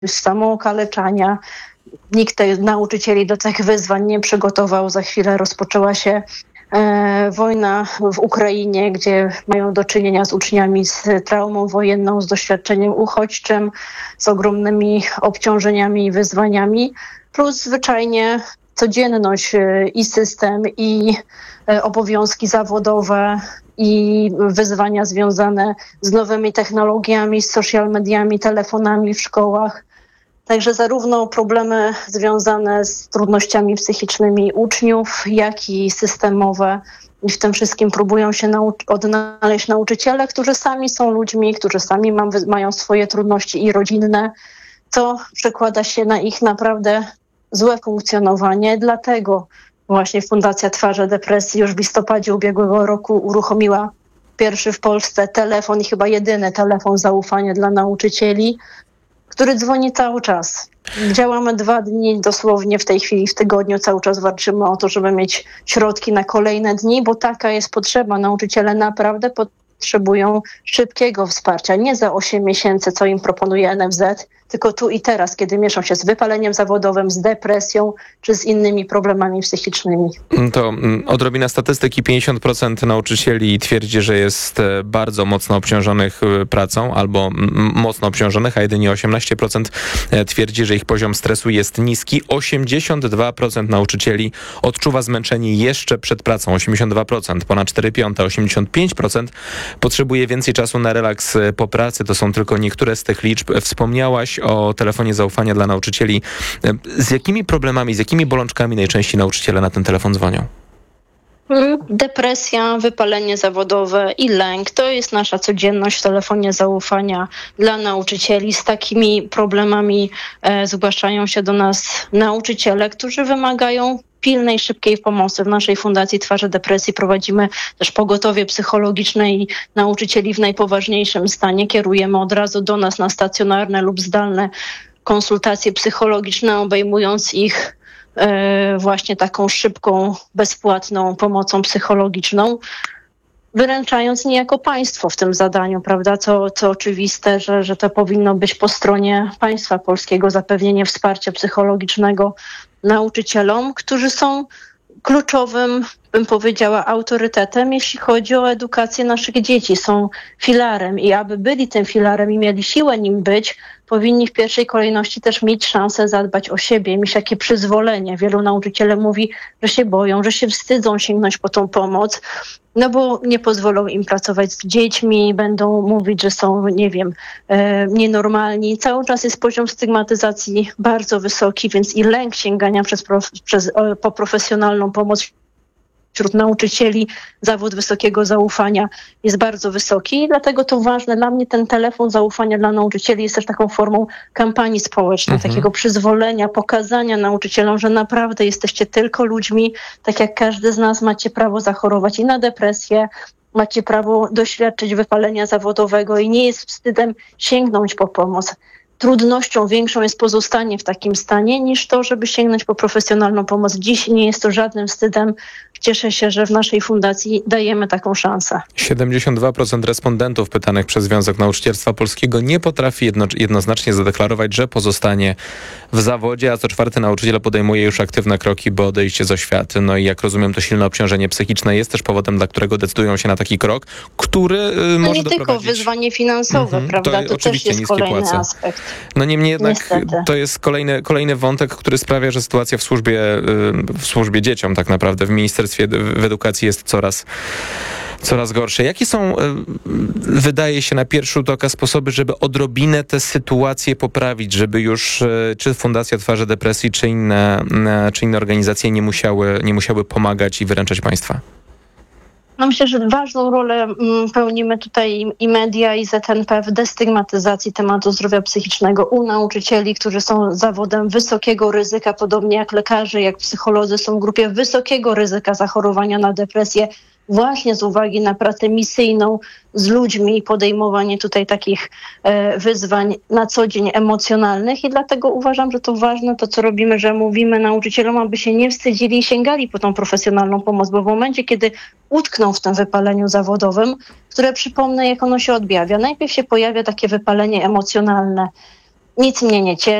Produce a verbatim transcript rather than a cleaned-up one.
samookaleczania. Nikt tych nauczycieli do tych wyzwań nie przygotował. Za chwilę rozpoczęła się e, wojna w Ukrainie, gdzie mają do czynienia z uczniami z traumą wojenną, z doświadczeniem uchodźczym, z ogromnymi obciążeniami i wyzwaniami, plus zwyczajnie codzienność e, i system, i e, obowiązki zawodowe, i wyzwania związane z nowymi technologiami, z social mediami, telefonami w szkołach. Także zarówno problemy związane z trudnościami psychicznymi uczniów, jak i systemowe. I w tym wszystkim próbują się nau- odnaleźć nauczyciele, którzy sami są ludźmi, którzy sami ma- mają swoje trudności i rodzinne, co przekłada się na ich naprawdę złe funkcjonowanie. Dlatego właśnie Fundacja Twarze Depresji już w listopadzie ubiegłego roku uruchomiła pierwszy w Polsce telefon i chyba jedyny telefon zaufania dla nauczycieli, który dzwoni cały czas. Działamy dwa dni dosłownie w tej chwili, w tygodniu. Cały czas walczymy o to, żeby mieć środki na kolejne dni, bo taka jest potrzeba. Nauczyciele naprawdę potrzebują szybkiego wsparcia. Nie za osiem miesięcy, co im proponuje N F Z, tylko tu i teraz, kiedy mieszą się z wypaleniem zawodowym, z depresją czy z innymi problemami psychicznymi. To odrobina statystyki. pięćdziesiąt procent nauczycieli twierdzi, że jest bardzo mocno obciążonych pracą albo mocno obciążonych, a jedynie osiemnaście procent twierdzi, że ich poziom stresu jest niski. osiemdziesiąt dwa procent nauczycieli odczuwa zmęczenie jeszcze przed pracą. osiemdziesiąt dwa procent, ponad cztery piąte, osiemdziesiąt pięć procent potrzebuje więcej czasu na relaks po pracy. To są tylko niektóre z tych liczb. Wspomniałaś o telefonie zaufania dla nauczycieli. Z jakimi problemami, z jakimi bolączkami najczęściej nauczyciele na ten telefon dzwonią? Depresja, wypalenie zawodowe i lęk. To jest nasza codzienność w telefonie zaufania dla nauczycieli. Z takimi problemami e, zgłaszają się do nas nauczyciele, którzy wymagają pilnej, szybkiej pomocy. W naszej Fundacji Twarze Depresji prowadzimy też pogotowie psychologiczne i nauczycieli w najpoważniejszym stanie kierujemy od razu do nas na stacjonarne lub zdalne konsultacje psychologiczne, obejmując ich e, właśnie taką szybką, bezpłatną pomocą psychologiczną, wyręczając niejako państwo w tym zadaniu, prawda? Co, co oczywiste, że, że to powinno być po stronie państwa polskiego zapewnienie wsparcia psychologicznego nauczycielom, którzy są kluczowym, bym powiedziała, autorytetem, jeśli chodzi o edukację naszych dzieci. Są filarem i aby byli tym filarem i mieli siłę nim być, powinni w pierwszej kolejności też mieć szansę zadbać o siebie, mieć takie przyzwolenie. Wielu nauczycieli mówi, że się boją, że się wstydzą sięgnąć po tą pomoc, no bo nie pozwolą im pracować z dziećmi, będą mówić, że są, nie wiem, e, nienormalni. Cały czas jest poziom stygmatyzacji bardzo wysoki, więc i lęk sięgania przez, prof, przez, e, po profesjonalną pomoc wśród nauczycieli, zawód wysokiego zaufania jest bardzo wysoki i dlatego to ważne. Dla mnie ten telefon zaufania dla nauczycieli jest też taką formą kampanii społecznej, mhm. takiego przyzwolenia, pokazania nauczycielom, że naprawdę jesteście tylko ludźmi, tak jak każdy z nas macie prawo zachorować i na depresję, macie prawo doświadczyć wypalenia zawodowego i nie jest wstydem sięgnąć po pomoc. Trudnością większą jest pozostanie w takim stanie niż to, żeby sięgnąć po profesjonalną pomoc. Dziś nie jest to żadnym wstydem. Cieszę się, że w naszej fundacji dajemy taką szansę. siedemdziesiąt dwa procent respondentów pytanych przez Związek Nauczycielstwa Polskiego nie potrafi jedno, jednoznacznie zadeklarować, że pozostanie w zawodzie, a co czwarty nauczyciel podejmuje już aktywne kroki, by odejść z oświaty. No i jak rozumiem, to silne obciążenie psychiczne jest też powodem, dla którego decydują się na taki krok, który y, no może nie doprowadzić... tylko wyzwanie finansowe, mm-hmm, prawda? To, to też jest kolejny płace. aspekt. No niemniej jednak Niestety. To jest kolejny, kolejny wątek, który sprawia, że sytuacja w służbie, w służbie dzieciom tak naprawdę, w Ministerstwie w Edukacji jest coraz, coraz gorsze. Jakie są, wydaje się na pierwszy rzut oka, sposoby, żeby odrobinę tę sytuację poprawić, żeby już czy Fundacja Twarze Depresji, czy inne, czy inne organizacje nie musiały, nie musiały pomagać i wyręczać państwa? No myślę, że ważną rolę pełnimy tutaj i media, i Z N P w destygmatyzacji tematu zdrowia psychicznego u nauczycieli, którzy są zawodem wysokiego ryzyka, podobnie jak lekarze, jak psycholodzy są w grupie wysokiego ryzyka zachorowania na depresję, właśnie z uwagi na pracę misyjną z ludźmi i podejmowanie tutaj takich e, wyzwań na co dzień emocjonalnych i dlatego uważam, że to ważne to, co robimy, że mówimy nauczycielom, aby się nie wstydzili i sięgali po tą profesjonalną pomoc, bo w momencie, kiedy utkną w tym wypaleniu zawodowym, które przypomnę, jak ono się odbawia. Najpierw się pojawia takie wypalenie emocjonalne, nic mnie nie cieszy.